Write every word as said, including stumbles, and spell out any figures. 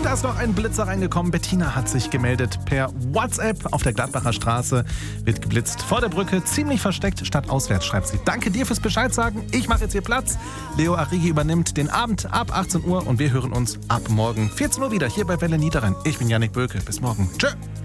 Und da ist noch ein Blitzer reingekommen. Bettina hat sich gemeldet per WhatsApp. Auf der Gladbacher Straße wird geblitzt. Vor der Brücke, ziemlich versteckt, statt auswärts, schreibt sie. Danke dir fürs Bescheid sagen. Ich mache jetzt hier Platz. Leo Arrigi übernimmt den Abend ab achtzehn Uhr und wir hören uns ab morgen vierzehn Uhr wieder hier bei Welle Niederrhein. Ich bin Yannick Böke. Bis morgen. Tschö.